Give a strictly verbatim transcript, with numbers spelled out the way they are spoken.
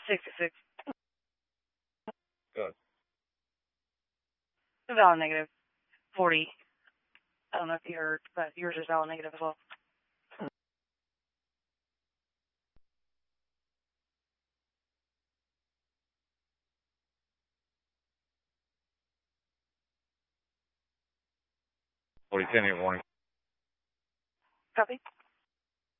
sixty-six. Good. Valid negative. forty. I don't know if you heard, but yours is valid negative as well. forty, ten, warning. Copy.